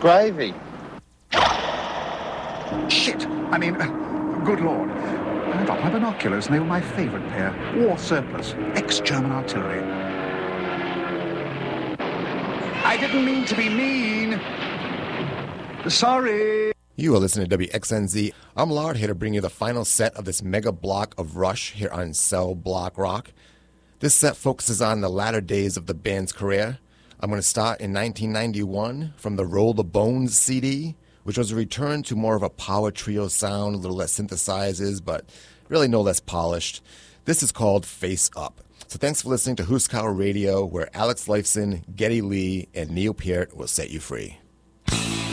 gravy. Shit! Good Lord. I dropped my binoculars and they were my favourite pair. War surplus. Ex-German artillery. I didn't mean to be mean. Sorry. You are listening to WXNZ. I'm Lard, here to bring you the final set of this mega block of Rush here on Cell Block Rock. This set focuses on the latter days of the band's career. I'm going to start in 1991 from the Roll the Bones CD, which was a return to more of a power trio sound, a little less synthesizers, but really no less polished. This is called Face Up. So thanks for listening to Huskow Radio, where Alex Lifeson, Geddy Lee, and Neil Peart will set you free.